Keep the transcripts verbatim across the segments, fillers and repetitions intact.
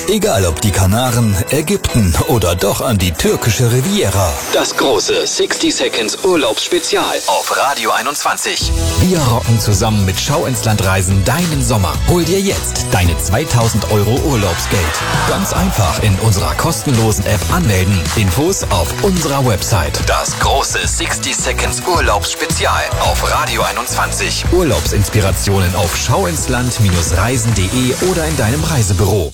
Egal ob die Kanaren, Ägypten oder doch an die türkische Riviera. Das große sixty Seconds Urlaubsspezial auf Radio einundzwanzig. Wir rocken zusammen mit Schau ins Land Reisen deinen Sommer. Hol dir jetzt deine zweitausend Euro Urlaubsgeld. Ganz einfach in unserer kostenlosen App anmelden. Infos auf unserer Website. Das große sixty Seconds Urlaubsspezial auf Radio einundzwanzig. Urlaubsinspirationen auf schauinsland Reisen punkt de oder in deinem Reisebüro.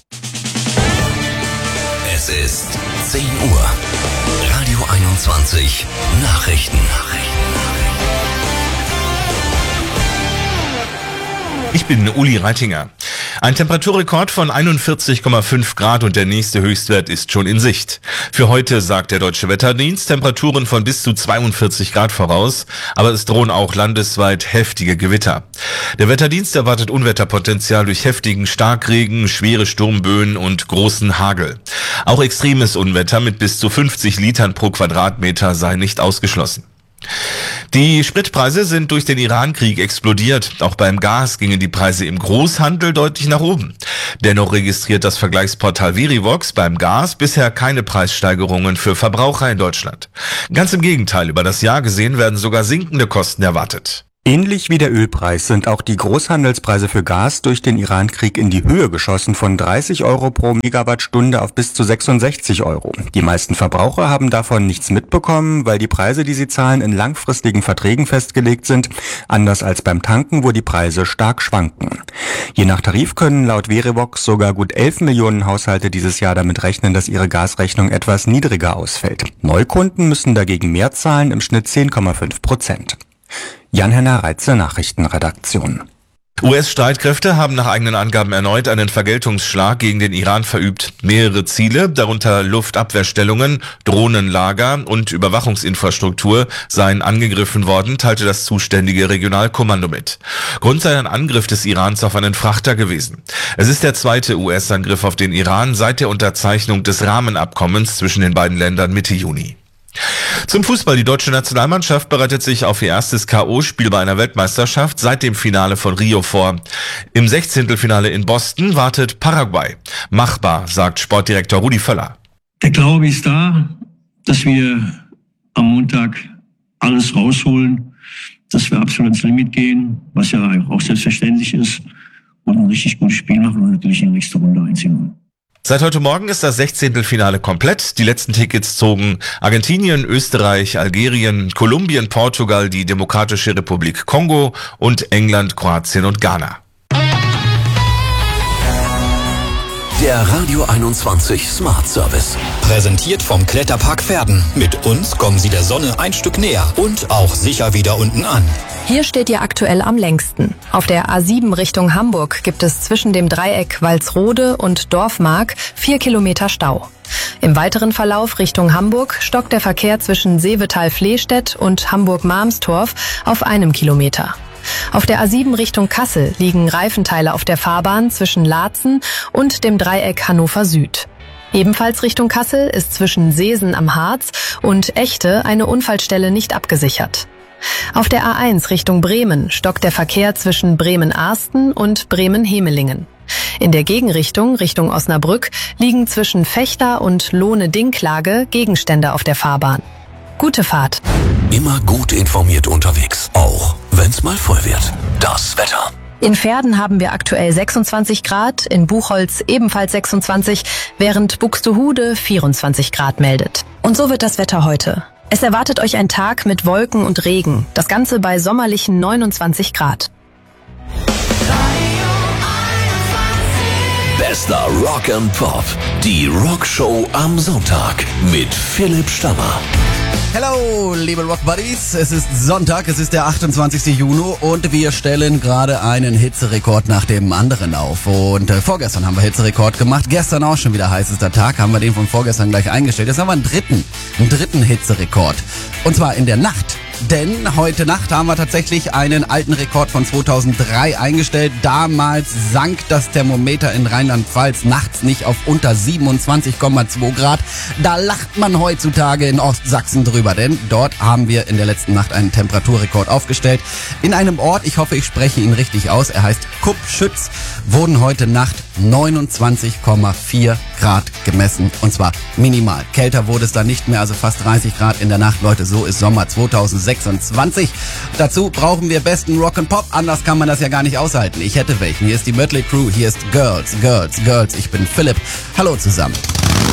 Es ist zehn Uhr. Radio einundzwanzig. Nachrichten. Ich bin Uli Reitinger. Ein Temperaturrekord von einundvierzig Komma fünf Grad und der nächste Höchstwert ist schon in Sicht. Für heute sagt der Deutsche Wetterdienst Temperaturen von bis zu zweiundvierzig Grad voraus, aber es drohen auch landesweit heftige Gewitter. Der Wetterdienst erwartet Unwetterpotenzial durch heftigen Starkregen, schwere Sturmböen und großen Hagel. Auch extremes Unwetter mit bis zu fünfzig Litern pro Quadratmeter sei nicht ausgeschlossen. Die Spritpreise sind durch den Iran-Krieg explodiert. Auch beim Gas gingen die Preise im Großhandel deutlich nach oben. Dennoch registriert das Vergleichsportal Verivox beim Gas bisher keine Preissteigerungen für Verbraucher in Deutschland. Ganz im Gegenteil, über das Jahr gesehen werden sogar sinkende Kosten erwartet. Ähnlich wie der Ölpreis sind auch die Großhandelspreise für Gas durch den Iran-Krieg in die Höhe geschossen, von dreißig Euro pro Megawattstunde auf bis zu sechsundsechzig Euro. Die meisten Verbraucher haben davon nichts mitbekommen, weil die Preise, die sie zahlen, in langfristigen Verträgen festgelegt sind, anders als beim Tanken, wo die Preise stark schwanken. Je nach Tarif können laut Verivox sogar gut elf Millionen Haushalte dieses Jahr damit rechnen, dass ihre Gasrechnung etwas niedriger ausfällt. Neukunden müssen dagegen mehr zahlen, im Schnitt zehn Komma fünf Prozent. Jan-Henner Reitze, Nachrichtenredaktion. U S-Streitkräfte haben nach eigenen Angaben erneut einen Vergeltungsschlag gegen den Iran verübt. Mehrere Ziele, darunter Luftabwehrstellungen, Drohnenlager und Überwachungsinfrastruktur, seien angegriffen worden, teilte das zuständige Regionalkommando mit. Grund sei ein Angriff des Irans auf einen Frachter gewesen. Es ist der zweite U S-Angriff auf den Iran seit der Unterzeichnung des Rahmenabkommens zwischen den beiden Ländern Mitte Juni. Zum Fußball. Die deutsche Nationalmannschaft bereitet sich auf ihr erstes K O-Spiel bei einer Weltmeisterschaft seit dem Finale von Rio vor. Im Sechzehntelfinale in Boston wartet Paraguay. Machbar, sagt Sportdirektor Rudi Völler. Der Glaube ist da, dass wir am Montag alles rausholen, dass wir absolut ins Limit gehen, was ja auch selbstverständlich ist, und ein richtig gutes Spiel machen und natürlich in die nächste Runde einziehen. Seit heute Morgen ist das Sechzehntelfinale komplett. Die letzten Tickets zogen Argentinien, Österreich, Algerien, Kolumbien, Portugal, die Demokratische Republik Kongo und England, Kroatien und Ghana. Der Radio einundzwanzig Smart Service. Präsentiert vom Kletterpark Verden. Mit uns kommen Sie der Sonne ein Stück näher und auch sicher wieder unten an. Hier steht ihr aktuell am längsten. Auf der A sieben Richtung Hamburg gibt es zwischen dem Dreieck Walsrode und Dorfmark vier Kilometer Stau. Im weiteren Verlauf Richtung Hamburg stockt der Verkehr zwischen Seevetal-Flehstedt und Hamburg-Marmstorf auf einem Kilometer. Auf der A sieben Richtung Kassel liegen Reifenteile auf der Fahrbahn zwischen Laatzen und dem Dreieck Hannover Süd. Ebenfalls Richtung Kassel ist zwischen Seesen am Harz und Echte eine Unfallstelle nicht abgesichert. Auf der A eins Richtung Bremen stockt der Verkehr zwischen Bremen-Arsten und Bremen-Hemelingen. In der Gegenrichtung, Richtung Osnabrück, liegen zwischen Vechta und Lohne-Dinklage Gegenstände auf der Fahrbahn. Gute Fahrt. Immer gut informiert unterwegs, auch wenn's mal voll wird. Das Wetter. In Verden haben wir aktuell sechsundzwanzig Grad, in Buchholz ebenfalls sechsundzwanzig, während Buxtehude vierundzwanzig Grad meldet. Und so wird das Wetter heute. Es erwartet euch ein Tag mit Wolken und Regen, das Ganze bei sommerlichen neunundzwanzig Grad. Bester Rock and Pop. Die Rockshow am Sonntag mit Philipp Stammer. Hello, liebe Rock Buddies. Es ist Sonntag, es ist der achtundzwanzigste Juni und wir stellen gerade einen Hitzerekord nach dem anderen auf. Und äh, vorgestern haben wir Hitzerekord gemacht, gestern auch schon wieder heißester Tag, haben wir den von vorgestern gleich eingestellt. Jetzt haben wir einen dritten, einen dritten Hitzerekord. Und zwar in der Nacht denn heute Nacht haben wir tatsächlich einen alten Rekord von zweitausenddrei eingestellt. Damals sank das Thermometer in Rheinland-Pfalz nachts nicht auf unter siebenundzwanzig Komma zwei Grad. Da lacht man heutzutage in Ostsachsen drüber, denn dort haben wir in der letzten Nacht einen Temperaturrekord aufgestellt. In einem Ort, ich hoffe, ich spreche ihn richtig aus, er heißt Kupschütz, wurden heute Nacht neunundzwanzig Komma vier Grad gemessen, und zwar minimal. Kälter wurde es dann nicht mehr, also fast dreißig Grad in der Nacht. Leute, so ist Sommer zweitausendsechsundzwanzig. Dazu brauchen wir besten Rock'n'Pop, anders kann man das ja gar nicht aushalten. Ich hätte welchen. Hier ist die Mötley Crüe, hier ist Girls, Girls, Girls. Ich bin Philipp. Hallo zusammen.